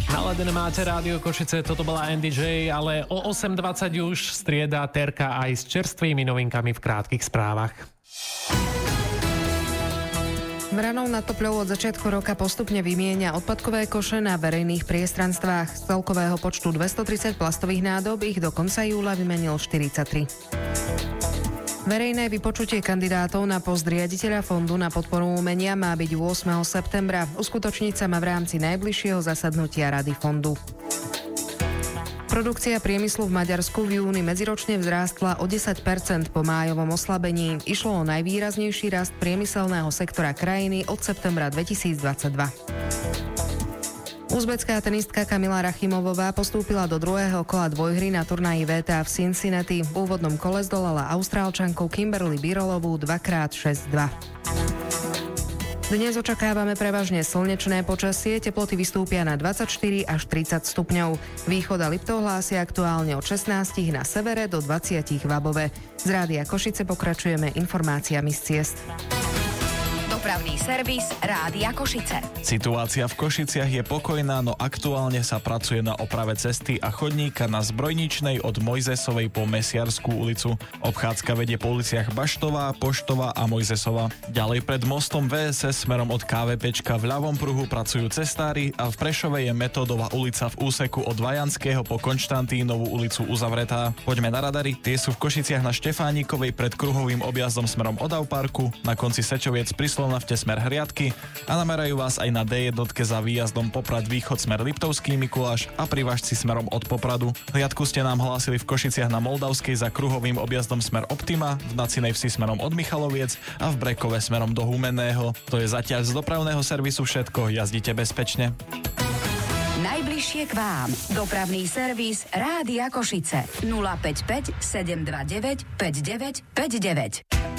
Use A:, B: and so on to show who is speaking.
A: Naladené máte Rádio Košice, toto bola NDJ, ale o 8:20 už strieda Terka aj s čerstvými novinkami v krátkych správach.
B: Mranou nad Topľou od začiatku roka postupne vymieňa odpadkové koše na verejných priestranstvách. Z celkového počtu 230 plastových nádob ich do konca júla vymenil 43. Verejné vypočutie kandidátov na post riaditeľa Fondu na podporu umenia má byť 8. septembra. Uskutočniť sa má v rámci najbližšieho zasadnutia Rady fondu. Produkcia priemyslu v Maďarsku v júni medziročne vzrástla o 10% po májovom oslabení. Išlo o najvýraznejší rast priemyselného sektora krajiny od septembra 2022. Uzbecká tenistka Kamila Rachimovová postúpila do druhého kola dvojhry na turnaji WTA v Cincinnati. V úvodnom kole zdolala Austrálčanku Kimberly Birolovú 2x6-2. Dnes očakávame prevažne slnečné počasie, teploty vystúpia na 24 až 30 stupňov. Východ a Liptov hlásia aktuálne od 16 na severe do 20 v Above. Z Rádia Košice pokračujeme informáciami z ciest.
C: Dopravný servis Rádia Košice.
D: Situácia v Košiciach je pokojná, no aktuálne sa pracuje na oprave cesty a chodníka na Zbrojničnej od Mojzesovej po Mesiarskú ulicu. Obchádzka vedie po uliciach Baštová, Poštová a Mojzesova. Ďalej pred mostom VSS smerom od KVPčka v ľavom pruhu pracujú cestári a v Prešove je Metódova ulica v úseku od Vajanského po Konštantínovú ulicu uzavretá. Poďme na radary, tie sú v Košiciach na Štefánikovej pred kruhovým objazdom smerom od Auparku, na konci Sečoviec pri Slovnafte smer Hriadky a namerajú vás aj na D1 za výjazdom Poprad východ smer Liptovský Mikuláš a pri Važci smerom od Popradu. Hliadku ste nám hlásili v Košiciach na Moldavskej za kruhovým objazdom smer Optima, v Nacinej Vsi smerom od Michaloviec a v Brekove smerom do Humenného. To je zatiaľ z dopravného servisu všetko, jazdite bezpečne.
C: Najbližšie k vám. Dopravný servis Rádia Košice. 055 729 5959.